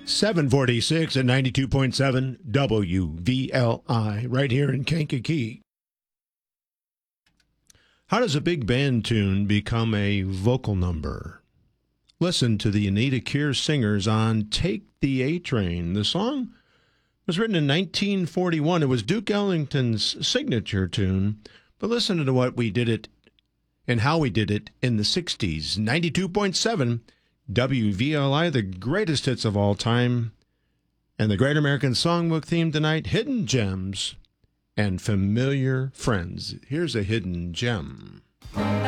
746 at 92.7 WVLI, right here in Kankakee. How does a big band tune become a vocal number? Listen to the Anita Keir Singers on Take the A-Train. The song was written in 1941. It was Duke Ellington's signature tune, but listen to what we did it and how we did it in the 60s. 92.7 WVLI, the greatest hits of all time, and the Great American Songbook theme tonight, Hidden Gems and Familiar Friends. Here's a hidden gem.